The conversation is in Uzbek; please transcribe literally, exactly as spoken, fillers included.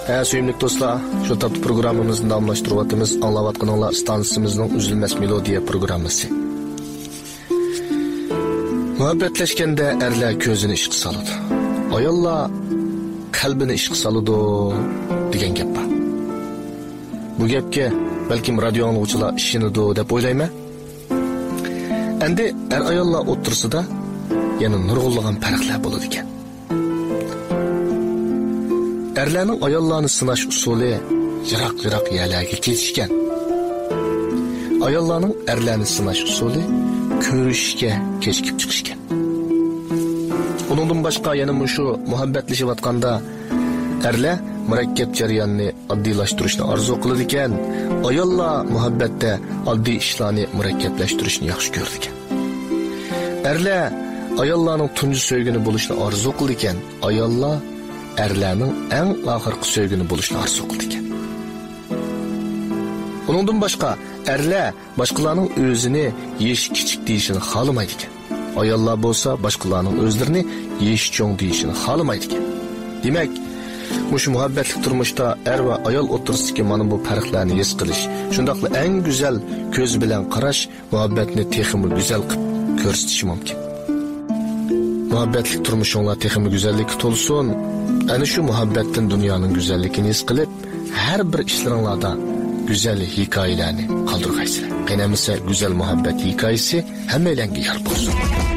Ha, suyumlik dostlar, şu taptı programımızın damlaştırıvatımız anlavatqanınlar stansımızın üzülmez melodiya programması. Muhabbetleşkende erler közünü işqi salıdı. Ayollar kalbini işqi salıdı degan gap bor. Bu gapga balkim radio angluvchilar ishinidu deb o'ylayman. Endi er ayollar o'tirsida yana nurg'unlagan farqlar bo'ladi ekan. Erlerning ayollarni sinash usuli yiroq-yiroq yerlarga ketishgan. Ayollarning erlarni sinash usuli ko'rishga kechikib chiqishgan. Uningdan boshqa yana shu muhabbatlashayotganda erlar murakkab jarayonni oddiylashtirishni orzu qiladi ekan, ayollar muhabbatda oddiy ishlarni murakkablashtirishni yaxshi ko'rdi ekan. Erlar ayollarning tunji so'ygini bo'lishni orzu qildi ekan, ayollar erlarning eng oxirgi so'ygini bo'lishni orzu qildi ekan. Uningdan boshqa erlar boshqalarning o'zini yesh kichik deyishini xohlamaydi ekan. Ayollar bo'lsa boshqalarning o'zlarini yesh cho'ng deyishini xohlamaydi ekan. Demak, mush muhabbatli turmushda er va ayol o'tirsidagi mana bu farqlarni his qilish, shundaqla eng go'zal ko'z bilan qarash muhabbatni texmi go'zal qilib ko'rsatishi mumkin. Muhabbatli turmushinglar texmi go'zallikka to'lsin. Ana shu muhabbatdan dunyoning go'zalligini his qilib, har bir ishlaringlarda go'zal hikoyalarni qoldirgaysizlar. Qaynamasa go'zal muhabbat hikoyasi hammalarga yor bo'lsin.